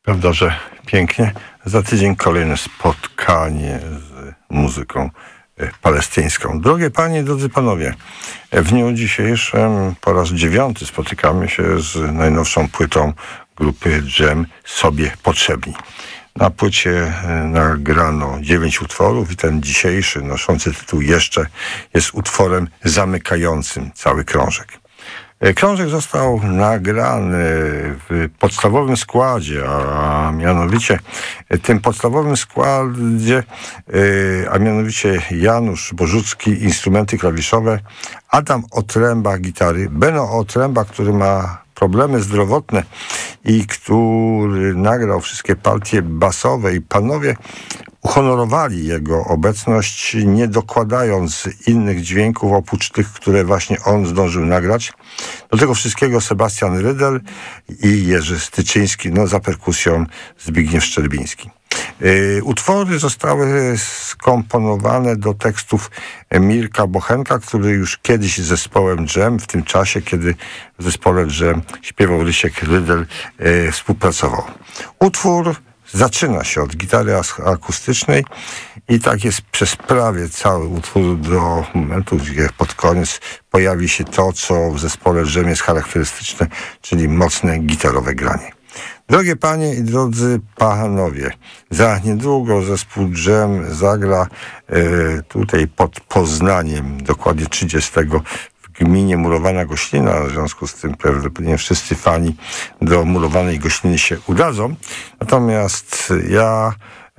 Prawda, że pięknie. Za tydzień kolejne spotkanie z muzyką palestyńską. Drogie panie, drodzy panowie, w dniu dzisiejszym po raz 9 spotykamy się z najnowszą płytą grupy Dżem Sobie Potrzebni. Na płycie nagrano 9 utworów i ten dzisiejszy, noszący tytuł Jeszcze, jest utworem zamykającym cały krążek. Krążek został nagrany w podstawowym składzie, a mianowicie tym podstawowym składzie, a mianowicie Janusz Bożucki, instrumenty klawiszowe, Adam Otręba, gitary, Beno Otręba, który ma problemy zdrowotne i który nagrał wszystkie partie basowe, i panowie uhonorowali jego obecność, nie dokładając innych dźwięków oprócz tych, które właśnie on zdążył nagrać. Do tego wszystkiego Sebastian Rydel i Jerzy Styczyński, za perkusją Zbigniew Szczerbiński. Utwory zostały skomponowane do tekstów Mirka Bochenka, który już kiedyś z zespołem Dżem, w tym czasie, kiedy w zespole Dżem śpiewał Rysiek Rydel, współpracował. Utwór zaczyna się od gitary akustycznej i tak jest przez prawie cały utwór do momentu, gdzie pod koniec pojawi się to, co w zespole Dżem jest charakterystyczne, czyli mocne gitarowe granie. Drogie panie i drodzy panowie, za niedługo zespół Dżem zagra tutaj pod Poznaniem, dokładnie 30 w gminie Murowana Goślina. W związku z tym prawdopodobnie wszyscy fani do Murowanej Gośliny się udadzą. Natomiast ja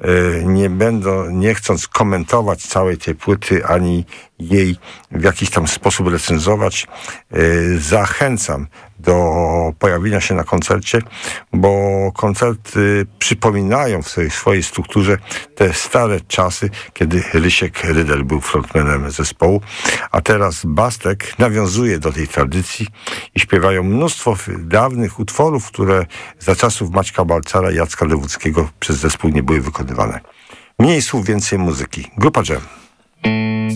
nie chcąc komentować całej tej płyty, ani jej w jakiś tam sposób recenzować, zachęcam do pojawienia się na koncercie, bo koncerty przypominają w swojej strukturze te stare czasy, kiedy Rysiek Rydel był frontmanem zespołu, a teraz Bastek nawiązuje do tej tradycji i śpiewają mnóstwo dawnych utworów, które za czasów Maćka Balcara i Jacka Lewódzkiego przez zespół nie były wykonywane. Mniej słów, więcej muzyki. Grupa Dżem.